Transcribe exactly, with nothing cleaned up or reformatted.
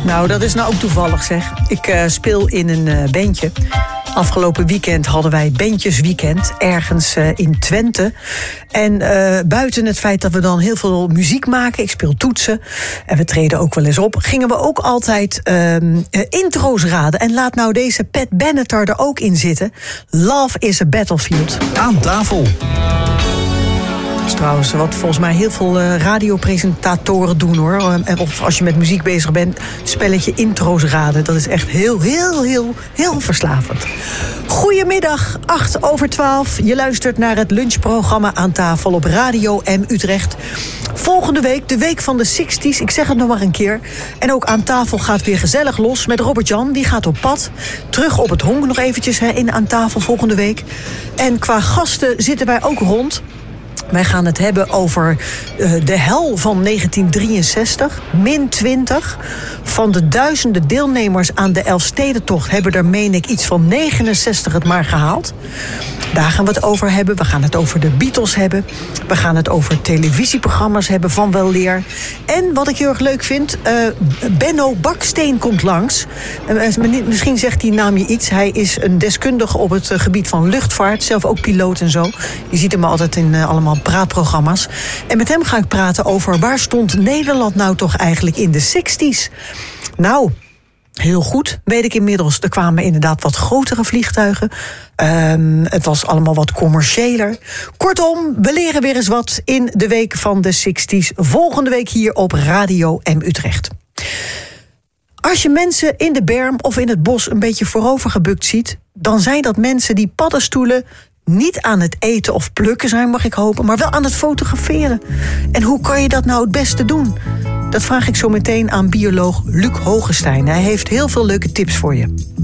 Nou, dat is nou ook toevallig, zeg. Ik uh, speel in een uh, bandje. Afgelopen weekend hadden wij bandjesweekend ergens uh, in Twente. En uh, buiten het feit dat we dan heel veel muziek maken, ik speel toetsen en we treden ook wel eens op, gingen we ook altijd uh, uh, intro's raden. En laat nou deze Pat Benatar er ook in zitten. Love is a Battlefield. Aan tafel. Dat is trouwens wat volgens mij heel veel uh, radiopresentatoren doen, hoor. Of als je met muziek bezig bent, spelletje intro's raden. Dat is echt heel, heel, heel, heel verslavend. Goedemiddag, acht over twaalf. Je luistert naar het lunchprogramma Aan tafel op Radio M Utrecht. Volgende week, de week van de zestig's. Ik zeg het nog maar een keer. En ook Aan tafel gaat weer gezellig los met Robert-Jan. Die gaat op pad. Terug op het honk nog eventjes hè, in Aan tafel volgende week. En qua gasten zitten wij ook rond. Wij gaan het hebben over uh, de hel van negentien drieënzestig, min twintig. Van de duizenden deelnemers aan de Elfstedentocht hebben er, meen ik, iets van negenenzestig het maar gehaald. Daar gaan we het over hebben. We gaan het over de Beatles hebben. We gaan het over televisieprogramma's hebben van weleer. En wat ik heel erg leuk vind, uh, Benno Baksteen komt langs. Uh, misschien zegt die naam je iets. Hij is een deskundige op het uh, gebied van luchtvaart. Zelf ook piloot en zo. Je ziet hem altijd in uh, allemaal praatprogramma's. En met hem ga ik praten over waar stond Nederland nou toch eigenlijk in de zestig's. Nou, heel goed, weet ik inmiddels. Er kwamen inderdaad wat grotere vliegtuigen. Um, het was allemaal wat commerciëler. Kortom, we leren weer eens wat in de week van de zestig's. Volgende week hier op Radio M Utrecht. Als je mensen in de berm of in het bos een beetje voorovergebukt ziet, dan zijn dat mensen die paddenstoelen niet aan het eten of plukken zijn, mag ik hopen, maar wel aan het fotograferen. En hoe kan je dat nou het beste doen? Dat vraag ik zo meteen aan bioloog Luc Hogestein. Hij heeft heel veel leuke tips voor je.